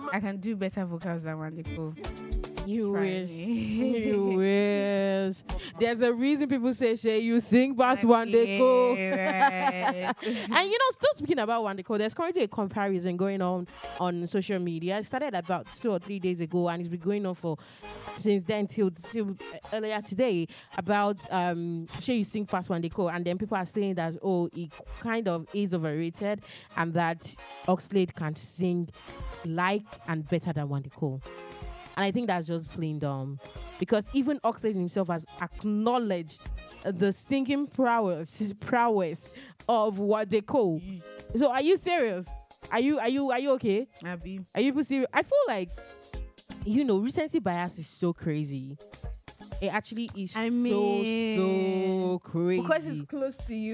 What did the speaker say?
I can do better vocals than Wandeko. You Try wish. me. You wish. There's a reason people say, Shay, you sing past Wandeko. Right. And still speaking about Wandeko, there's currently a comparison going on social media. It started about 2 or 3 days ago, and it's been going on since then till earlier today about Shay, you sing past Wandeko, and then people are saying that it kind of is overrated, and that Oxlade can sing like and better than Wandeko. And I think that's just plain dumb. Because even Oxlade himself has acknowledged the singing prowess of Wandeko. So are you serious? Are you okay? Abby. Are you serious? I feel like, recency bias is so crazy. It actually is so crazy. Because it's close to you.